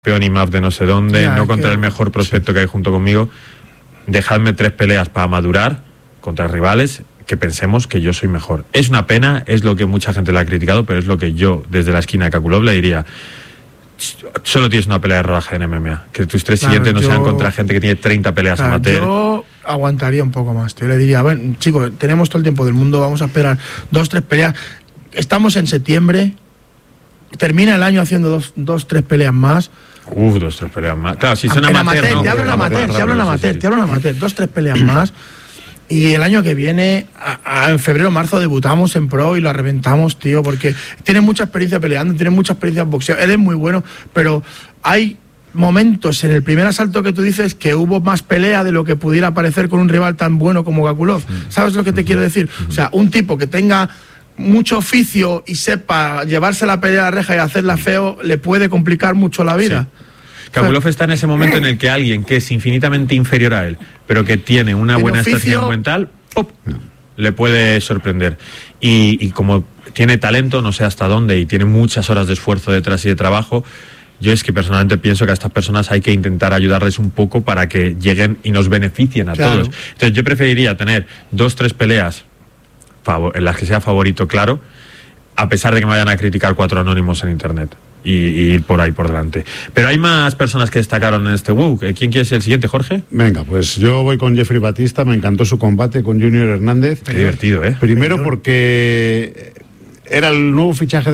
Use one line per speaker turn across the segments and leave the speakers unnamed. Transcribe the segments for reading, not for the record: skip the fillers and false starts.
campeón IMAF de no sé dónde, no contra el mejor prospecto que hay junto conmigo. Dejadme 3 peleas para madurar contra rivales que pensemos que yo soy mejor. Es una pena, es lo que mucha gente le ha criticado, pero es lo que yo, desde la esquina de Kakulov, le diría: solo tienes una pelea de rodaje en MMA, que tus 3 siguientes no sean contra gente que tiene 30 peleas amateur.
Yo aguantaría un poco más, yo le diría: a ver, chicos, tenemos todo el tiempo del mundo, vamos a esperar 2-3 peleas, estamos en septiembre, termina el año haciendo 2-3 peleas más.
2-3 peleas más. Claro, si son amateur, no.
Te hablo en amateur, 2-3 peleas más. Y el año que viene, en febrero, marzo, debutamos en pro y lo reventamos, tío, porque tiene mucha experiencia peleando, tiene mucha experiencia en boxeo, él es muy bueno, pero hay momentos en el primer asalto que tú dices que hubo más pelea de lo que pudiera parecer con un rival tan bueno como Kakulov. ¿Sabes lo que te quiero decir? O sea, un tipo que tenga mucho oficio y sepa llevarse la pelea a la reja y hacerla feo, le puede complicar mucho la vida.
Sí. Kakulov está en ese momento en el que alguien que es infinitamente inferior a él, pero que tiene una buena estación mental, ¡pop!, le puede sorprender. Y como tiene talento, no sé hasta dónde, y tiene muchas horas de esfuerzo detrás y de trabajo, yo es que personalmente pienso que a estas personas hay que intentar ayudarles un poco para que lleguen y nos beneficien a todos. Entonces yo preferiría tener 2-3 peleas en las que sea favorito, claro, a pesar de que me vayan a criticar 4 anónimos en internet. Y ir por ahí por delante. Pero hay más personas que destacaron en este WOW. ¿Quién quiere ser el siguiente, Jorge?
Venga, pues yo voy con Jeffrey Batista. Me encantó su combate con Junior Hernández.
Qué divertido, ¿eh?
Primero porque era el nuevo fichaje de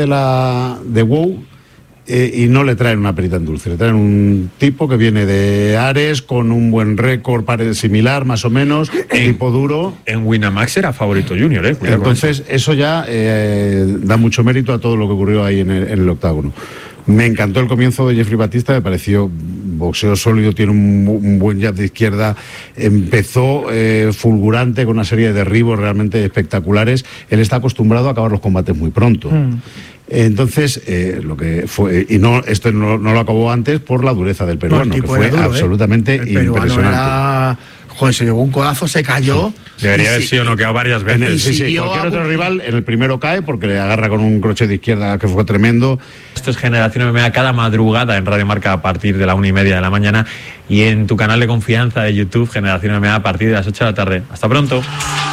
WOW, y no le traen una perita en dulce. Le traen un tipo que viene de Ares con un buen récord similar, más o menos, tipo duro.
En Winamax era favorito Junior, ¿eh?
Entonces eso ya da mucho mérito a todo lo que ocurrió ahí en el octágono. Me encantó el comienzo de Jeffrey Batista, me pareció boxeo sólido, tiene un buen jab de izquierda, empezó fulgurante con una serie de derribos realmente espectaculares. Él está acostumbrado a acabar los combates muy pronto. Entonces, lo que fue, y no, esto no lo acabó antes por la dureza del peruano, que fue duro, absolutamente impresionante.
Joder, se llevó un codazo, se cayó.
Debería haber sido noqueado varias veces.
Cualquier otro rival en el primero cae porque le agarra con un crochet de izquierda que fue tremendo.
Esto es Generación MMA cada madrugada en Radio Marca a partir de la 1:30 de la mañana y en tu canal de confianza de YouTube, Generación MMA, a partir de las 8 de la tarde. Hasta pronto.